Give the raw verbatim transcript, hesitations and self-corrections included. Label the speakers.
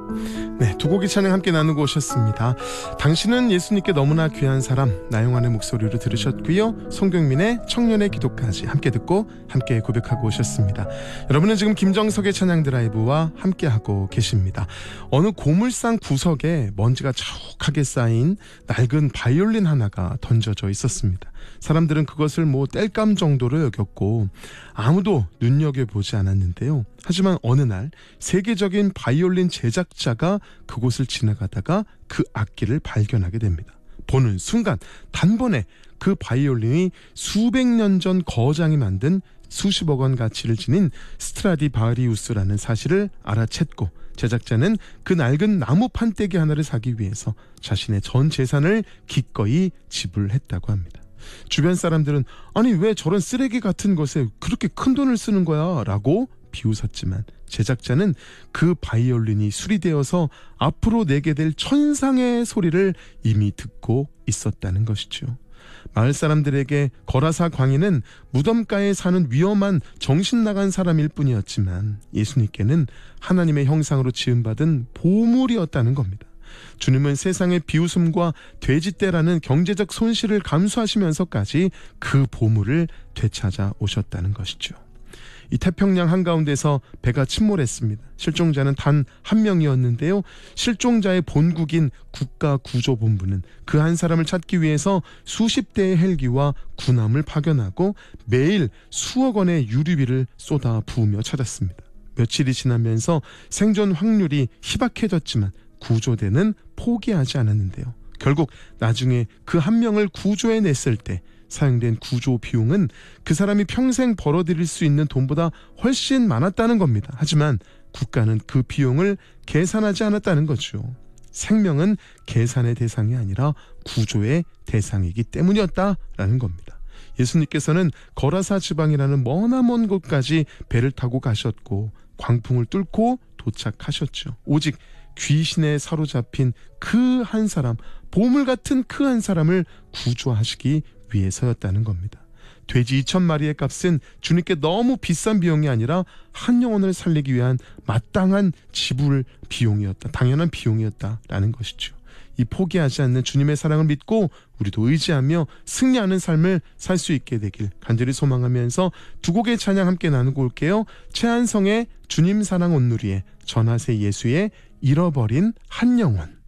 Speaker 1: 네, 두 곡의 찬양 함께 나누고 오셨습니다. 당신은 예수님께 너무나 귀한 사람, 나영환의 목소리로 들으셨고요. 송경민의 청년의 기도까지 함께 듣고 함께 고백하고 오셨습니다. 여러분은 지금 김정석의 찬양 드라이브와 함께하고 계십니다. 어느 고물상 구석에 먼지가 자욱하게 쌓인 낡은 바이올린 하나가 던져져 있었습니다. 사람들은 그것을 뭐 땔감 정도로 여겼고 아무도 눈여겨보지 않았는데요. 하지만 어느 날 세계적인 바이올린 제작자가 그곳을 지나가다가 그 악기를 발견하게 됩니다. 보는 순간 단번에 그 바이올린이 수백 년 전 거장이 만든 수십억 원 가치를 지닌 스트라디바리우스라는 사실을 알아챘고, 제작자는 그 낡은 나무 판때기 하나를 사기 위해서 자신의 전 재산을 기꺼이 지불했다고 합니다. 주변 사람들은 아니 왜 저런 쓰레기 같은 것에 그렇게 큰 돈을 쓰는 거야 라고 비웃었지만, 제작자는 그 바이올린이 수리되어서 앞으로 내게 될 천상의 소리를 이미 듣고 있었다는 것이죠. 마을 사람들에게 거라사 광인은 무덤가에 사는 위험한 정신나간 사람일 뿐이었지만, 예수님께는 하나님의 형상으로 지음받은 보물이었다는 겁니다. 주님은 세상의 비웃음과 돼지떼라는 경제적 손실을 감수하시면서까지 그 보물을 되찾아 오셨다는 것이죠. 이 태평양 한가운데서 배가 침몰했습니다. 실종자는 단 한 명이었는데요. 실종자의 본국인 국가구조본부는 그 한 사람을 찾기 위해서 수십 대의 헬기와 군함을 파견하고 매일 수억 원의 유류비를 쏟아 부으며 찾았습니다. 며칠이 지나면서 생존 확률이 희박해졌지만 구조대는 포기하지 않았는데요. 결국 나중에 그 한 명을 구조해냈을 때 사용된 구조 비용은 그 사람이 평생 벌어들일 수 있는 돈보다 훨씬 많았다는 겁니다. 하지만 국가는 그 비용을 계산하지 않았다는 거죠. 생명은 계산의 대상이 아니라 구조의 대상이기 때문이었다라는 겁니다. 예수님께서는 거라사 지방이라는 머나먼 곳까지 배를 타고 가셨고 광풍을 뚫고 도착하셨죠. 오직 귀신에 사로잡힌 그 한 사람, 보물 같은 그 한 사람을 구조하시기 위해서였다는 겁니다. 돼지 이천 마리의 값은 주님께 너무 비싼 비용이 아니라 한 영혼을 살리기 위한 마땅한 지불 비용이었다, 당연한 비용이었다라는 것이죠. 이 포기하지 않는 주님의 사랑을 믿고 우리도 의지하며 승리하는 삶을 살 수 있게 되길 간절히 소망하면서 두 곡의 찬양 함께 나누고 올게요. 최한성의 주님 사랑 온누리에, 전하세 예수의 잃어버린 한 영혼.